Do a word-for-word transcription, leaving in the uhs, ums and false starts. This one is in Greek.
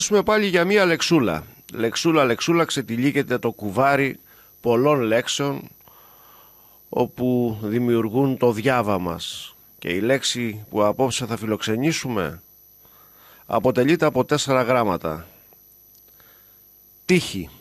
Μιλήσουμε πάλι για μία λεξούλα. Λεξούλα, λεξούλα, ξετυλίγεται το κουβάρι πολλών λέξεων όπου δημιουργούν το διάβα μας. Και η λέξη που απόψε θα φιλοξενήσουμε αποτελείται από τέσσερα γράμματα. Τύχη.